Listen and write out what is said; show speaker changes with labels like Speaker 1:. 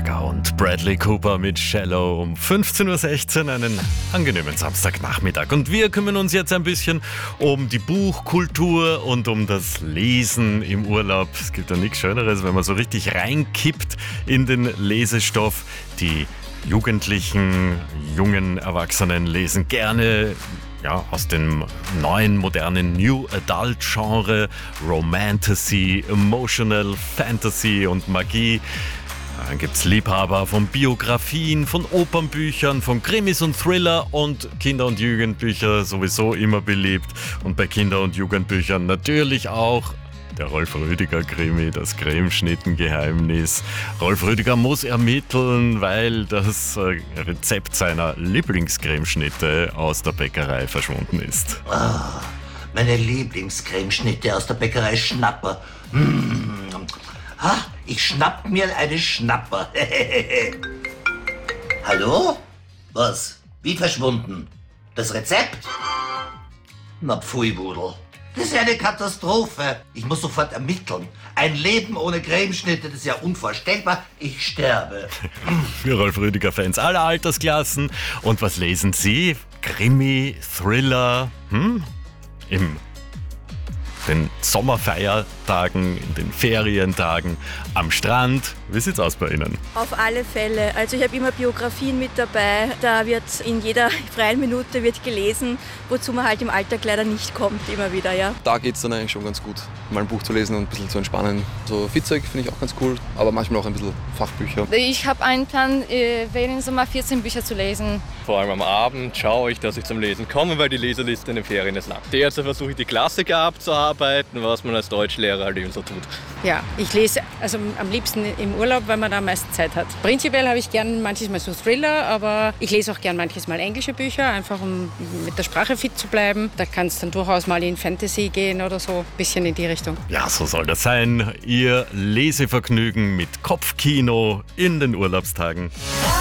Speaker 1: Gaga und Bradley Cooper mit Shallow um 15.16 Uhr, einen angenehmen Samstagnachmittag. Und wir kümmern uns jetzt ein bisschen um die Buchkultur und um das Lesen im Urlaub. Es gibt ja nichts Schöneres, wenn man so richtig reinkippt in den Lesestoff. Die Jugendlichen, jungen Erwachsenen lesen gerne aus dem neuen, modernen New Adult Genre, Romantasy, Emotional Fantasy und Magie. Dann gibt's Liebhaber von Biografien, von Opernbüchern, von Krimis und Thriller und Kinder- und Jugendbücher sowieso immer beliebt. Und bei Kinder- und Jugendbüchern natürlich auch der Rolf Rüdiger-Krimi, das Cremeschnitten-Geheimnis. Rolf Rüdiger muss ermitteln, weil das Rezept seiner Lieblingscremeschnitte aus der Bäckerei verschwunden ist.
Speaker 2: Oh, meine Lieblingscremeschnitte aus der Bäckerei Schnapper. Ich schnapp mir eine Schnapper. Hallo? Was? Wie verschwunden? Das Rezept? Na Pfui-Budel. Das ist ja eine Katastrophe. Ich muss sofort ermitteln. Ein Leben ohne Cremeschnitte, das ist ja unvorstellbar. Ich sterbe.
Speaker 1: Für Rolf Rüdiger-Fans aller Altersklassen. Und was lesen Sie? Krimi, Thriller? In den Sommerfeiertagen, in den Ferientagen, am Strand. Wie sieht's aus bei Ihnen?
Speaker 3: Auf alle Fälle. Also ich habe immer Biografien mit dabei. Da wird in jeder freien Minute wird gelesen, wozu man halt im Alltag leider nicht kommt, immer wieder, ja.
Speaker 4: Da geht's dann eigentlich schon ganz gut, mal ein Buch zu lesen und ein bisschen zu entspannen. So Fitzek finde ich auch ganz cool, aber manchmal auch ein bisschen Fachbücher.
Speaker 5: Ich habe einen Plan, während Sommer 14 Bücher zu lesen.
Speaker 6: Vor allem am Abend schaue ich, dass ich zum Lesen komme, weil die Leseliste in den Ferien ist lang. Derzeit versuche ich die Klassiker abzuarbeiten, was man als Deutschlehrer halt eben so tut.
Speaker 7: Ja, ich lese also am liebsten im Urlaub, weil man da am meisten Zeit hat. Prinzipiell habe ich gern manches Mal so Thriller, aber ich lese auch gern manches Mal englische Bücher, einfach um mit der Sprache fit zu bleiben. Da kann es dann durchaus mal in Fantasy gehen oder so, ein bisschen in die Richtung.
Speaker 1: Ja, so soll das sein. Ihr Lesevergnügen mit Kopfkino in den Urlaubstagen.